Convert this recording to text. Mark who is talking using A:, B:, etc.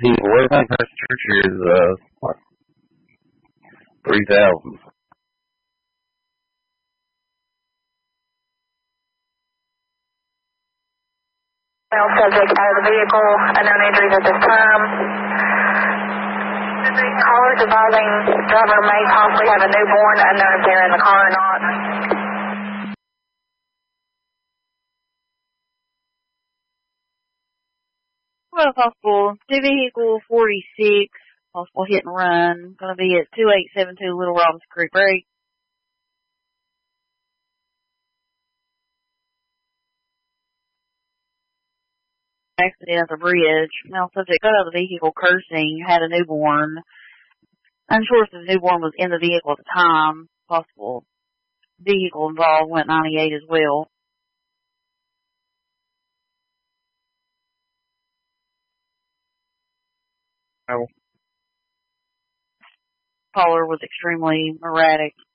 A: The working temperature is, what, 3,000.
B: Subject out of the vehicle, unknown injuries at this time. Caller advising driver may possibly have a newborn, unknown if they're in the car or not.
C: Well, possible 2 vehicle 46, possible hit and run, going to be at 2872 Little Robinson Creek Break. Accident at the bridge. Now, subject got out of the vehicle cursing, had a newborn. Unsure if the newborn was in the vehicle at the time. Possible vehicle involved went 98 as well.
A: Oh.
C: Caller was extremely erratic.